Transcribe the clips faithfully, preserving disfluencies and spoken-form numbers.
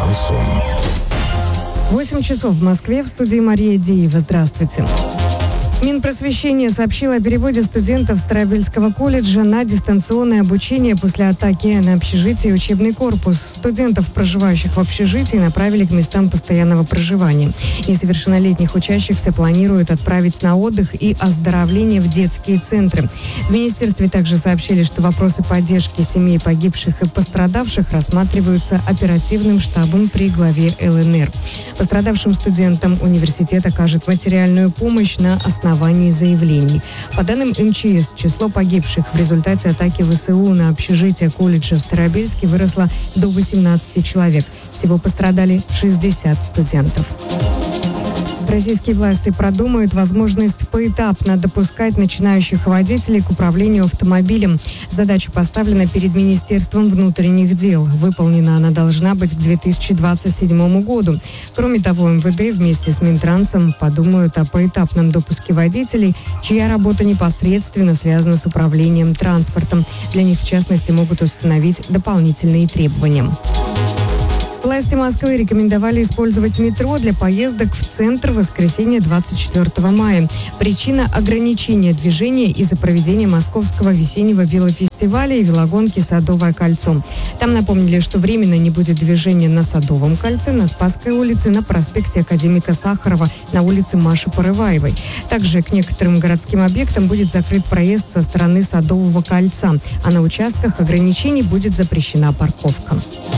Шансон. восемь часов в Москве, в студии Мария Деева. Здравствуйте. Минпросвещение сообщило о переводе студентов Старобельского колледжа на дистанционное обучение после атаки на общежитие и учебный корпус. Студентов, проживающих в общежитии, направили к местам постоянного проживания. Несовершеннолетних учащихся планируют отправить на отдых и оздоровление в детские центры. В министерстве также сообщили, что вопросы поддержки семей погибших и пострадавших рассматриваются оперативным штабом при главе эл эн эр. Пострадавшим студентам университет окажет материальную помощь на основании основании заявлений. По данным эм че эс, число погибших в результате атаки вэ эс у на общежитие колледжа в Старобельске выросло до восемнадцати человек. Всего пострадали шестьдесят студентов. Российские власти продумают возможность поэтапно допускать начинающих водителей к управлению автомобилем. Задача поставлена перед Министерством внутренних дел. Выполнена она должна быть к две тысячи двадцать седьмому году. Кроме того, эм вэ дэ вместе с Минтрансом подумают о поэтапном допуске водителей, чья работа непосредственно связана с управлением транспортом. Для них, в частности, могут установить дополнительные требования. Власти Москвы рекомендовали использовать метро для поездок в центр в воскресенье двадцать четвёртого мая. Причина – ограничения движения из-за проведения Московского весеннего велофестиваля и велогонки «Садовое кольцо». Там напомнили, что временно не будет движения на Садовом кольце, на Спасской улице, на проспекте Академика Сахарова, на улице Маши Порываевой. Также к некоторым городским объектам будет закрыт проезд со стороны Садового кольца, а на участках ограничений будет запрещена парковка.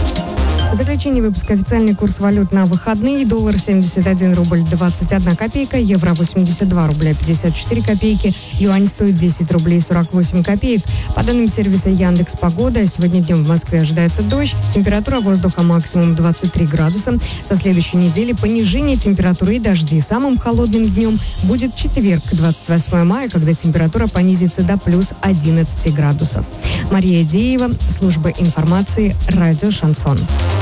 В заключение выпуска официальный курс валют на выходные. Доллар семьдесят один рубль двадцать одна копейка, евро восемьдесят два рубля пятьдесят четыре копейки, юань стоит десять рублей сорок восемь копеек. По данным сервиса Яндекс Погода, сегодня днем в Москве ожидается дождь, температура воздуха максимум двадцать три градуса. Со следующей недели понижение температуры и дожди. Самым холодным днем будет четверг, двадцать восьмого мая, когда температура понизится до плюс одиннадцати градусов. Мария Деева, служба информации, радио «Шансон».